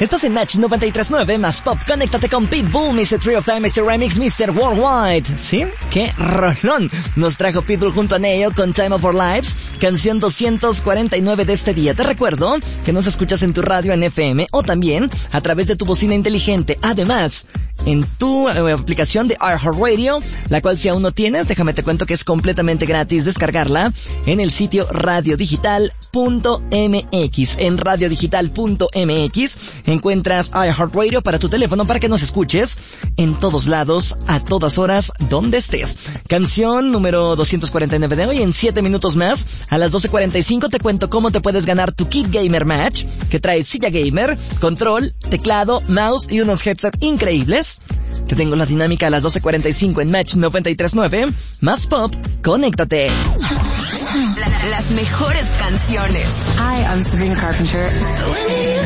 Estás en Match 93.9 más Pop. Conéctate con Pitbull, Mr. Three of Time, Mr. Remix, Mr. Worldwide. ¿Sí? ¡Qué rolón! Nos trajo Pitbull junto a Neo con Time of Our Lives, canción 249 de este día. Te recuerdo que nos escuchas en tu radio en FM o también a través de tu bocina inteligente. Además, en tu aplicación de iHeartRadio, la cual si aún no tienes, déjame te cuento que es completamente gratis descargarla en el sitio radiodigital.mx. En radiodigital.mx encuentras iHeartRadio para tu teléfono para que nos escuches en todos lados, a todas horas, donde estés. Canción número 249 de hoy. En 7 minutos más, a las 12:45 te cuento cómo te puedes ganar tu Kit Gamer Match, que trae silla gamer, control, teclado, mouse y unos headsets increíbles. Te tengo la dinámica a las 12:45 en Match 93.9. Más Pop, conéctate. Las mejores canciones. Hi, I'm Sabrina Carpenter.